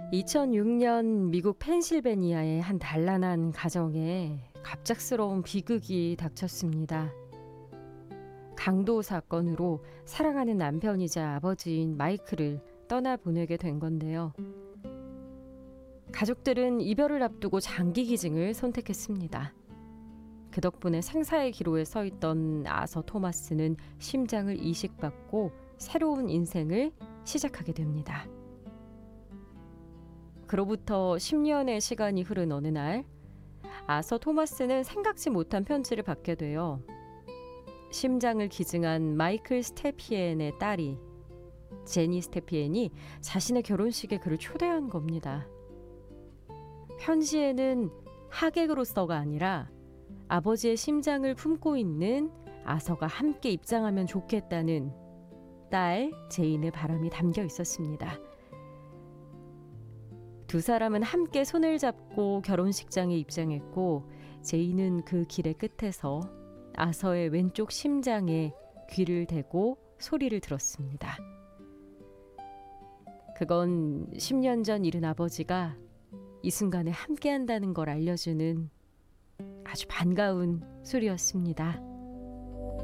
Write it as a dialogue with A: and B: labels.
A: 2006년 미국 펜실베니아의 한 단란한 가정에 갑작스러운 비극이 닥쳤습니다. 강도 사건으로 사랑하는 남편이자 아버지인 마이클을 떠나보내게 된 건데요. 가족들은 이별을 앞두고 장기 기증을 선택했습니다. 그 덕분에 생사의 기로에 서 있던 아서 토마스는 심장을 이식받고 새로운 인생을 시작하게 됩니다. 그로부터 10년의 시간이 흐른 어느 날, 아서 토마스는 생각지 못한 편지를 받게 돼요. 심장을 기증한 마이클 스테피엔의 딸이 제니 스테피엔이 자신의 결혼식에 그를 초대한 겁니다. 편지에는 하객으로서가 아니라 아버지의 심장을 품고 있는 아서가 함께 입장하면 좋겠다는 딸 제인의 바람이 담겨 있었습니다. 두 사람은 함께 손을 잡고 결혼식장에 입장했고, 제인은 그 길의 끝에서 아서의 왼쪽 심장에 귀를 대고 소리를 들었습니다. 그건 10년 전 잃은 아버지가 이 순간에 함께한다는 걸 알려주는 아주 반가운 소리였습니다.